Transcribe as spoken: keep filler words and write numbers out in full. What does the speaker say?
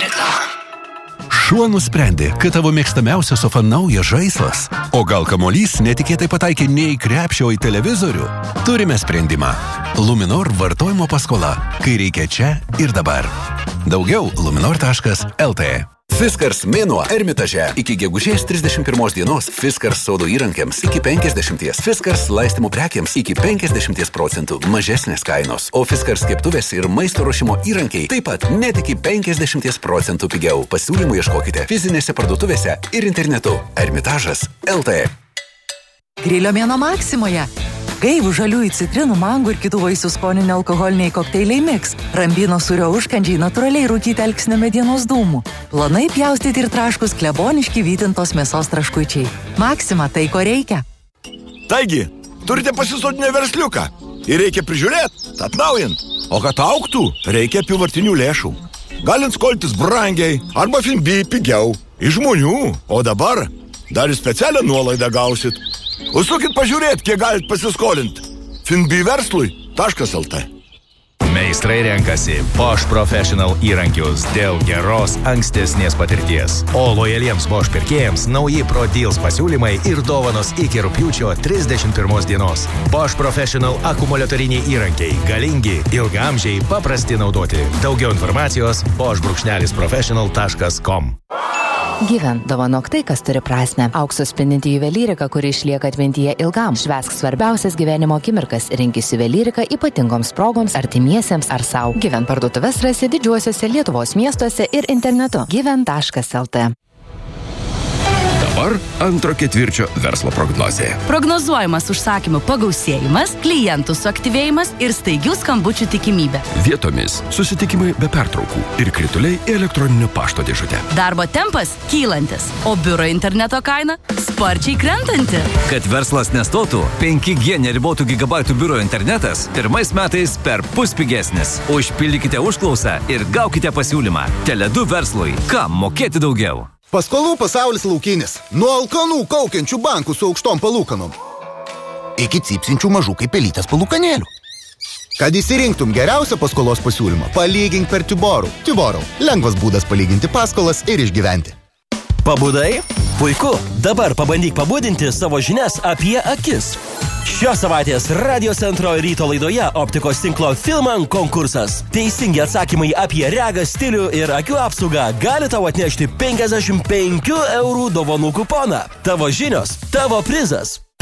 Šuo nusprendė, kad tavo mėgstamiausia sofa naujas žaislas. O gal kamuolys netikėtai pataikė ne į krepšį, o į televizorių? Turime sprendimą. Luminor vartojimo paskola, kai reikia čia ir dabar. Daugiau luminor taškas el tė. Fiskars mėnuo Ermitaže. Iki gegužės trisdešimt pirmos dienos Fiskars sodo įrankiams iki penkiasdešimt, Fiskars laistymų prekiams iki penkiasdešimt procentų mažesnės kainos, o Fiskars keptuvės ir maisto ruošimo įrankiai taip pat net iki penkiasdešimt procentų pigiau. Pasiūlymų ieškokite fizinėse parduotuvėse ir internetu. Ermitažas el tė. Grilio mėnuo Maksimoje. Gaivų žaliųjų citrinų, mangų ir kitų vaisių skoninių alkoholiniai kokteiliai mix. Rambino sūrio užkandžiai natūraliai rūkyti elksnio medienos dūmų. Plonai pjaustyti ir traškus kleboniški vytintos mėsos traškučiai. Maksima tai, ko reikia. Taigi, turite pasisotinę versliuką ir reikia prižiūrėti, atnaujint. O kad augtų, reikia apyvartinių lėšų. Galint skoltis brangiai arba finbi pigiau. Iš žmonių. O dabar dar ir specialią nuolaidą gausit. Užsukit pažiūrėt, kiek galit pasiskolinti. finbi verslui taškas el tė. Meistrai renkasi Bosch Professional įrankius dėl geros ankstesnės patirties. O lojaliems Bosch pirkėjams nauji Pro Deals pasiūlymai ir dovanos iki rugpjūčio trisdešimt pirmos dienos. Bosch Professional akumuliatoriniai įrankiai. Galingi, ilgaamžiai, paprasti naudoti. Daugiau informacijos bosch brūkšnelis professional taškas com. Gyven, dovanok tai, kas turi prasmę. Aukso spindinti juvelyrika, kuri išlieka atmintyje ilgam. Švęsk svarbiausias gyvenimo akimirkas. Rinkis juvelyrika ypatingoms progoms, artimiesiems ar sau. Gyven parduotuves rasi didžiuosiuose Lietuvos miestuose ir internetu. gyven taškas el tė. Dabar antro ketvirčio verslo prognozė. Prognozuojamas užsakymų pagausėjimas, klientų suaktyvėjimas ir staigių skambučių tikimybė. Vietomis susitikimai be pertraukų ir krituliai į elektroninio pašto dėžutę. Darbo tempas kylantis, o biuro interneto kaina sparčiai krentanti. Kad verslas nestotų, penki gie neribotų gigabaitų biuro internetas pirmais metais per pus pigesnis. Užpildykite užklausą ir gaukite pasiūlymą. Tele du verslui. Kam mokėti daugiau? Paskolų pasaulis laukinis. Nuo alkanų kaukiančių bankų su aukštom palūkanom iki cypsinčių mažų kaip pelytės palūkanėlių. Kad įsirinktum geriausią paskolos pasiūlymą, palygink per Tiborų. Tiborų. Lengvas būdas palyginti paskolas ir išgyventi. Pabudai? Puiku. Dabar pabandyk pabudinti savo žinias apie akis. Šios savaitės Radio Centro ryto laidoje optikos tinklo Filman konkursas. Teisingi atsakymai apie regą, stilių ir akių apsaugą gali tau atnešti penkiasdešimt penkių eurų dovanų kuponą. Tavo žinios, tavo prizas.